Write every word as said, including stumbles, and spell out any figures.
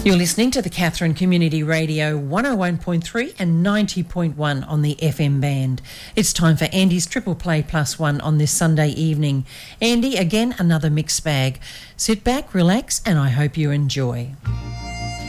You're listening to the Katherine Community Radio one oh one point three and ninety point one on the F M band. It's time for Andy's Triple Play Plus One on this Sunday evening. Andy, again, another mixed bag. Sit back, relax, and I hope you enjoy.